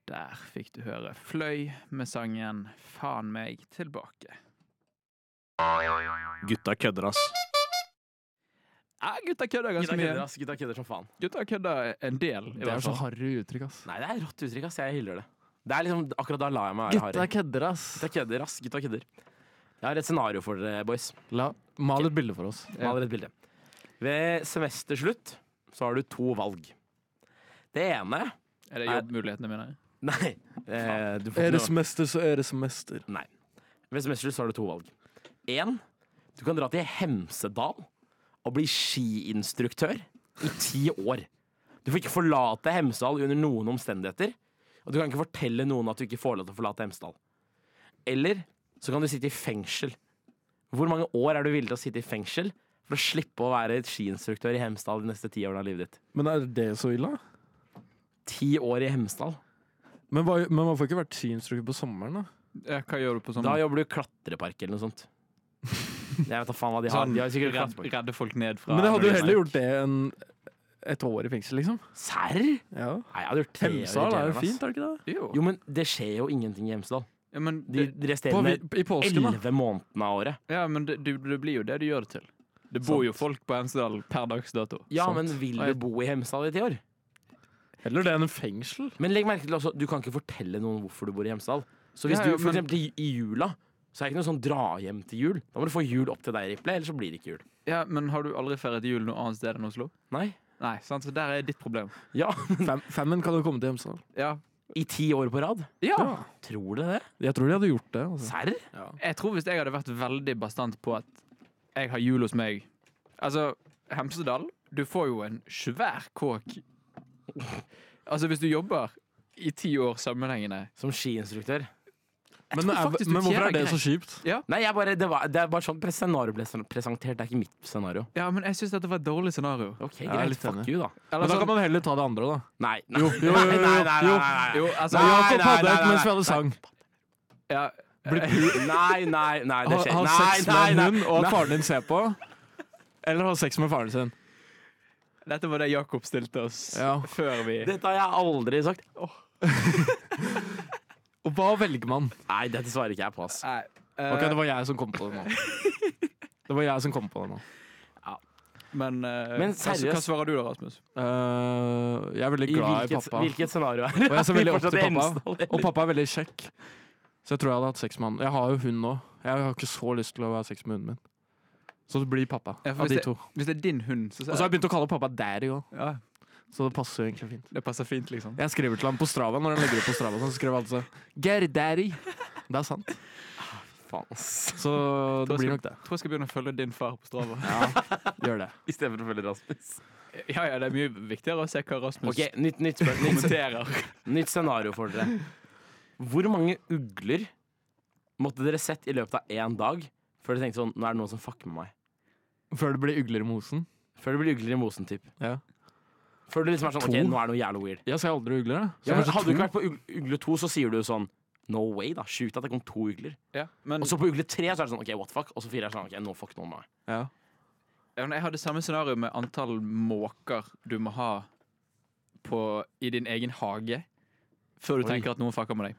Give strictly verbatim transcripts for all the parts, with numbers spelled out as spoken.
Der fikk du høre Fløy med sangen Faen meg tilbake. Gutta kødder, ass. Ja, gutta kødder ganske Gutta mye. kødder, ass. Gutta kødder som faen. Gutta kødder en del, i Det er hvert så fall. harry uttrykk, ass. Nei, det er rått uttrykk, ass. Jeg hyller det. Det er liksom, akkurat da lar jeg meg være Gutta harry. kødder, ass. Gutta kødder, ass. Gutta kødder. Jeg har et scenario for dere, boys. La, mal et bilde for oss. Mal dere et bilde. Ved semesterslutt så har du to valg. Det ene Er det jobbmulighetene mine? Nei. Eh, du får Er det ikke noe- semester, så er det semester. Nei. Ved semesterslutt så har du to valg. En, du kan dra til Hemsedal og bli skiinstruktør i ti år. Du får ikke forlate Hemsedal under noen omstendigheter. Og du kan ikke fortelle noen at du ikke får lov til å forlate Hemsedal. Eller så kan du sitte i fengsel. Hvor mange år er du villig til å sitte i fengsel for å slippe å være skiinstruktør i Hemsedal de neste ti årene av livet ditt? Men er det så ille? Ti år i Hemsedal. Men, hva, men man får ikke vært skiinstruktør på sommeren, da? Ja, hva gjør du på sånn? Da jobber du i klatrepark eller noe sånt. Jeg vet da faen hva de har. Sånn, De har sikkert redd, klatrepark. redde folk ned fra... Men jeg hadde jo det er heller gjort det enn et år i fengsel, liksom. Serr? Ja. Nei, jeg hadde gjort tre år i Hemsedal er jail, jo ass. fint, er det ikke det? Jo. Jo, men det skjer jo ingenting i Hemsedal. Ja, men De det, de På, resterende I påsken, da. elleve månedene av året. ja, men det, det, det blir jo det du gjør det til. Det bor jo folk på Hemsedal per dags dato. Ja, Sant. men vil du bo i Hemsedal i ti år? Heller det enn en fengsel. Men legg merke til også, du kan ikke fortelle noen hvorfor du bor i Hemsedal. Så hvis Ja, du ja, for men- eksempel i, i jula, så er det ikke noe sånn dra hjem til jul. Da må du få jul opp til deg, Riple, ellers så blir det ikke jul. Ja, men har du aldri feiret jul noe annet sted enn Oslo? Nei. Nei, sant? Så der er ditt problem. Ja, Fem, femmen kan jo komme til Hemsedal. Ja. i ti år på rad. Ja. Tror du det? Jeg tror de hadde gjort det. Altså. Serr? Jeg tror hvis jeg hadde vært veldig bastant på at jeg har jul hos meg. Altså, Hemsedal, du får jo en svær kåk. Altså, hvis du jobber i ti år sammenhengende. Som skiinstruktør. Men, tror er, faktisk du men hvorfor tjener er det så greit. kjipt? Ja, Nei, jeg bare, det, var, det er bare sånn scenario ble presentert. Det er ikke mitt scenario. ja men jeg synes dette var et dårlig scenario. Ok, Jeg er greit. litt Fuck enig. you, da. Eller Men da sånn- kan man heller ta det andre, da. Nei. nei. Jo, jo, jo, jo, Nei, nei, nei, jo. nei, nei. Jo, altså, Nei, Jakob nei, hadde nei, et nei, mens vi hadde nei. sang. ja, Nei, nei, nei, det Ha, skjer. ha Nei, sex med nei, en nei. hund, og at Nei. faren din ser på. Eller ha sex med faren sin. dette var det Jakob stilte oss Ja. før vi... Dette har jeg aldri sagt. Og hva velger man? Nei, dette svarer ikke jeg på, ass. Nei, eh, Ok, det var jeg som kom på det nå. Det var jeg som kom på det nå. men, eh, Men hva- seriøst. Hva svarer du da, Rasmus? Eh, jeg er veldig I glad i hvilket, pappa. hvilket scenario er Og jeg er så veldig opp til Fortsatt i pappa. Hemsedal, Og pappa er veldig kjekk. Så jeg tror jeg hadde hatt sex med han. Jeg har jo hund nå. Jeg har ikke så lyst til å ha sex med hunden min. Så det blir pappa Ja, for av hvis de to. Hvis det er din hund, så Og så har jeg begynt å kalle pappa daddy òg. ja, Så det passer jo egentlig fint. det passer fint, liksom. Jeg skriver til ham på Strava når han legger ut på Strava. Så skriver han altså 'Get it, daddy'. Det er sant. Faen, ass. Så det blir nok det. Jeg tror jeg skal begynne å følge din far på Strava. Ja, gjør det. I stedet for å følge Rasmus. Ja, ja, det er mye viktigere å se hva Rasmus Ok, nytt, nytt, spør- nytt, kommenterer. nytt scenario for dere. Hvor mange ugler måtte dere sett i løpet av én dag før dere tenkte sånn, nå er det noen som fucker med meg? Før det blir ugler i mosen. Før det blir ugler i mosen, typ. Ja. Før du liksom er sånn, ok, To? nå er det noe jævlig weird. Jeg ser aldri ugler. jeg. Så Ja, men kanskje hadde du to. ikke vært på ug- ugle to, så sier du sånn, no way da, sjukt at det kom to ugler. Ja, men, Og så på ugle tre så er det sånn, ok, what the fuck? Og så fire er sånn, ok, nå fuck noen med meg. Ja. ja, men jeg hadde samme scenario med antall måker du må ha på, i din egen hage før du Oi. tenker at noen fucker med deg.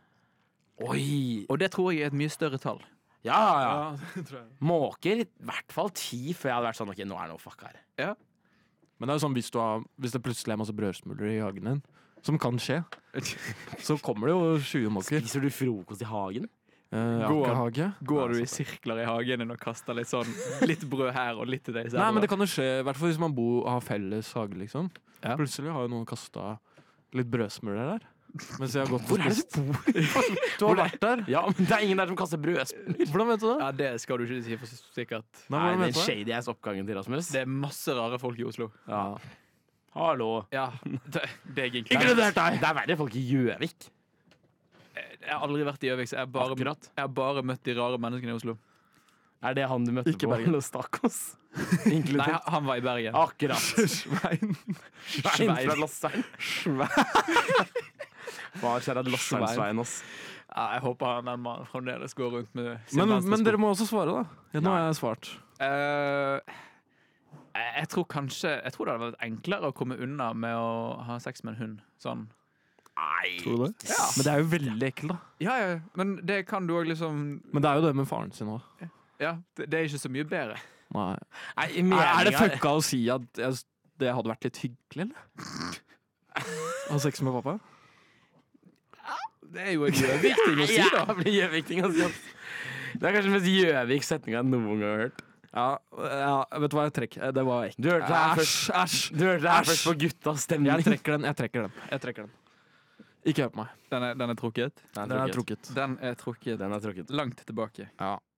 Oi! Og det tror jeg er et mye større tall. Ja, ja, ja. det tror jeg. Måker, i hvert fall ti før jeg hadde vært sånn, ok, nå er det noe fuck her. Ja. Men det er jo sånn hvis, du har, hvis det plutselig er masse brødsmuler i hagen din, som kan skje, så kommer det jo tjue måker. Spiser du frokost i hagen? Eh, Går- akkehage. Går du i sirkler i hagen din og kaster litt sånn litt brød her og litt til deg selv? Nei, men det kan jo skje, i hvert fall hvis man bor, har felles hage, liksom. Ja. Plutselig har jo noen kasta litt brødsmuler der. Mens jeg har gått Hvor er det spist. du bor? Du har vært der? Ja, men det er ingen der som kaster brødsmuler. Hvordan vet du det? Ja, det skal du ikke si for sikkert. Nei, Nei, hvordan den vet du det? shady ass oppgangen til Rasmus. Det er masse rare folk i Oslo. Ja. Hallo. Ja, det, det er egentlig Inkludert deg! Det er verre folk i Gjøvik. Jeg har aldri vært i Gjøvik, så jeg har bare, Akkurat. jeg har bare møtt de rare menneskene i Oslo. Er det han du møtte Ikke på Bergen. Los Tacos? Nei, Inkludert. han- han var i Bergen. Akkurat. Svein. Svein fra Losseren. Hva skjer av Losseren-Svein, ass? Ja, jeg håper han den mannen fremdeles går rundt med sin Men, venstre men sko. dere må også svare, da. Ja, nå har jeg svart. Eh, jeg tror kanskje Jeg tror det hadde vært enklere å komme unna med å ha sex med en hund. Sånn. Nei. Tror du det? Ja. Men det er jo veldig ekkelt, da. Ja, ja, men det kan du òg liksom Men det er jo det med faren sin òg. Ja, det, det er ikke så mye bedre. Nei. Nei, Er, er det meningen- fucka å si at jeg, det hadde vært litt hyggelig, eller? Å ha sex med pappa? Det er jo en gjøvik ting å si, da. Jævlig Gjøvik-ting å si. ass. Det er kanskje den mest Gjøvik-setninga jeg noen gang har hørt. Ja, ja, vet du hva, jeg trekker. Det var ekkelt. Du hørte det her først, Æsj, æsj. du hørte det her Æsj. først på guttas stemning. Jeg trekker den, jeg trekker den. Jeg trekker den. Ikke hør på meg. Den er, den er trukket. Den Den er trukket. Den er trukket Den er trukket. langt tilbake. Ja.